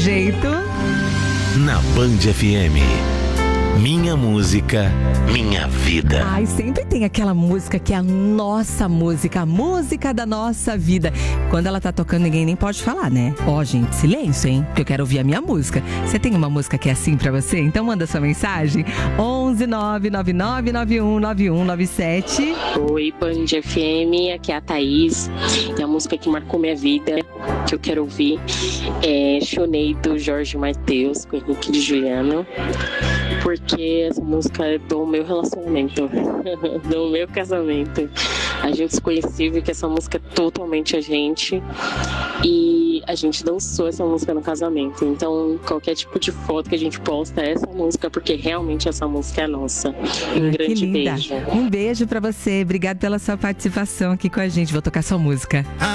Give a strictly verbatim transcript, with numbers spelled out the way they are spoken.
jeito. Na Band F M. Minha música, minha vida. Ai, sempre tem aquela música que é a nossa música, a música da nossa vida. Quando ela tá tocando, ninguém nem pode falar, né? Ó, oh, gente, silêncio, hein? Porque eu quero ouvir a minha música. Você tem uma música que é assim pra você? Então manda sua mensagem. onze nove nove nove nove um nove um nove sete. Oi, Band F M, aqui é a Thaís. E a música que marcou minha vida, que eu quero ouvir, é Chonei, do Jorge Mateus, com o Henrique de Juliano. Porque essa música é do meu relacionamento, do meu casamento. A gente se conheceu, viu que essa música é totalmente a gente. E a gente dançou essa música no casamento. Então, qualquer tipo de foto que a gente posta é essa música, porque realmente essa música é nossa. Um ah, grande que linda. beijo. Um beijo pra você. Obrigada pela sua participação aqui com a gente. Vou tocar sua música.